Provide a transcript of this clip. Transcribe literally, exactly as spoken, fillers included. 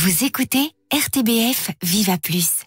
Vous écoutez R T B F Viva Plus.